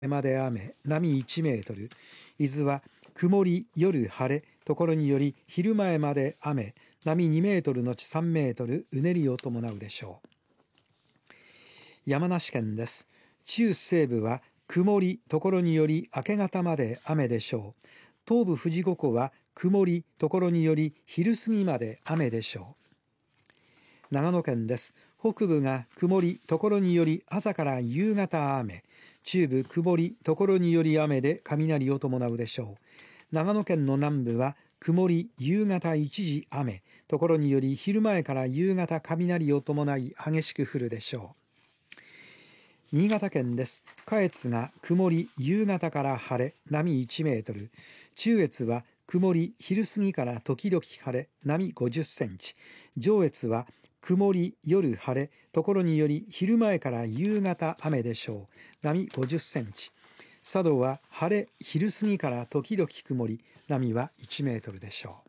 まで雨、波1メートル。伊豆は曇り、夜晴れ、ところにより昼前まで雨、波2メートルのち3メートル、うねりを伴うでしょう。山梨県です。中西部は曇り、ところにより明け方まで雨でしょう。東部富士五湖は曇り、ところにより昼過ぎまで雨でしょう。長野県です。北部が曇り、ところにより朝から夕方雨。中部曇り、ところにより雨で雷を伴うでしょう。長野県の南部は曇り、夕方一時雨。ところにより昼前から夕方雷を伴い激しく降るでしょう。新潟県です。下越が曇り、夕方から晴れ、波1メートル。中越は曇り、昼過ぎから時々晴れ、波50センチ。上越は曇り、夜晴れ、ところにより昼前から夕方雨でしょう。波50センチ。佐渡は晴れ、昼過ぎから時々曇り、波は1メートルでしょう。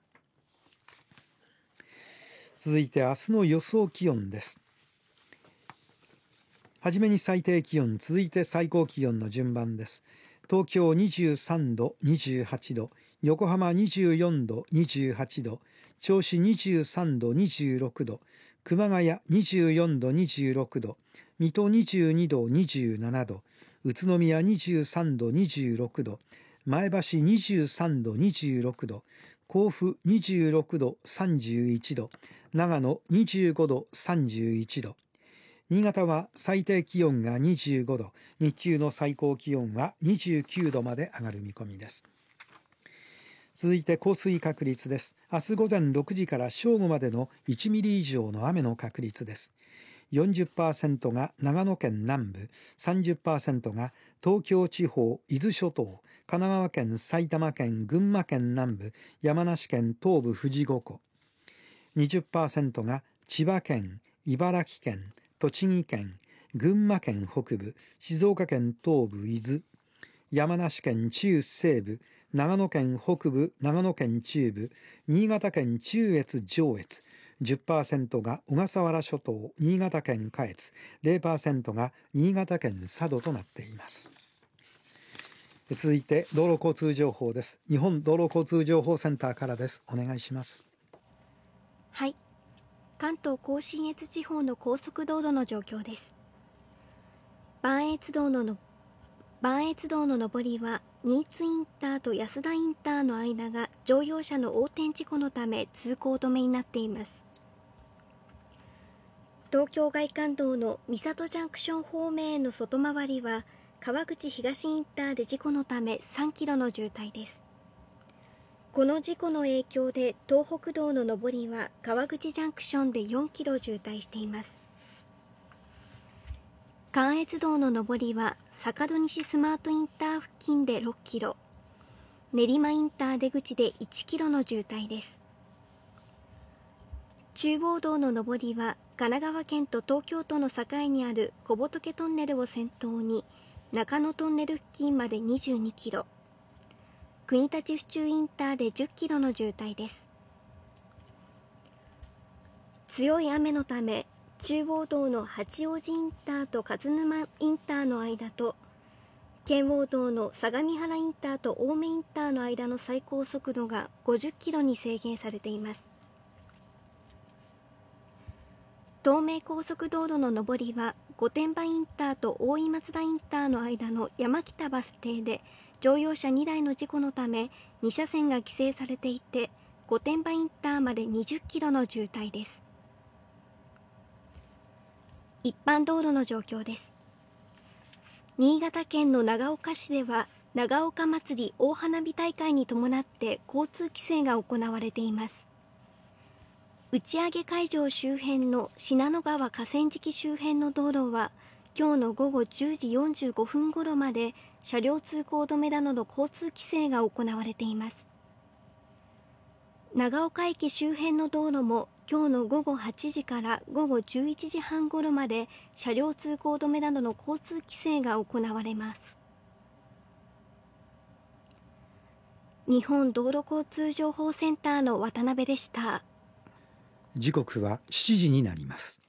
続いて明日の予想気温です。はじめに最低気温、続いて最高気温の順番です。東京23度、28度、横浜24度、28度、銚子23度、26度、熊谷24度、26度、水戸22度、27度、宇都宮23度、26度、前橋23度、26度、甲府26度、31度、長野25度、31度、新潟は最低気温が25度、日中の最高気温は29度まで上がる見込みです。続いて降水確率です。明日午前6時から正午までの1ミリ以上の雨の確率です。40% が長野県南部、30% が東京地方、伊豆諸島、神奈川県、埼玉県、群馬県南部、山梨県東部富士五湖、20% が千葉県、茨城県、栃木県、群馬県北部、静岡県東部伊豆、山梨県中西部、長野県北部、長野県中部、新潟県中越上越、10% が小笠原諸島、新潟県下越、0% が新潟県佐渡となっています。続いて道路交通情報です。日本道路交通情報センターからです。お願いします。 はい。関東甲信越地方の高速道路の状況です。磐越道の上りは新津インターと安田インターの間が乗用車の横転事故のため通行止めになっています。東京外環道の三郷ジャンクション方面への外回りは川口東インターで事故のため3キロの渋滞です。この事故の影響で東北道の上りは川口ジャンクションで4キロ渋滞しています。関越道の上りは坂戸西スマートインター付近で6キロ、練馬インター出口で1キロの渋滞です。中央道の上りは神奈川県と東京都の境にある小仏トンネルを先頭に中野トンネル付近まで22キロ、国立府中インターで10キロの渋滞です。強い雨のため中央道の八王子インターと勝沼インターの間と圏央道の相模原インターと青梅インターの間の最高速度が50キロに制限されています。東名高速道路の上りは御殿場インターと大井松田インターの間の山北バス停で乗用車2台の事故のため2車線が規制されていて、御殿場インターまで20キロの渋滞です。一般道路の状況です。新潟県の長岡市では長岡まつり大花火大会に伴って交通規制が行われています。打ち上げ会場周辺の信濃川河川敷周辺の道路は今日の午後10時45分頃まで車両通行止めなどの交通規制が行われています。長岡駅周辺の道路も今日の午後8時から午後11時半頃まで車両通行止めなどの交通規制が行われます。日本道路交通情報センターの渡辺でした。 時刻は7時になります。